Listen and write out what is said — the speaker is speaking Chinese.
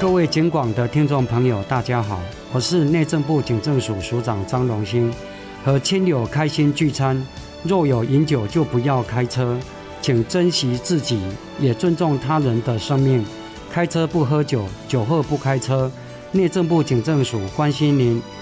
各位警广的听众朋友大家好，我是内政部警政署署长张荣兴。和亲友开心聚餐，若有饮酒就不要开车，请珍惜自己，也尊重他人的生命。开车不喝酒，酒后不开车。内政部警政署关心您。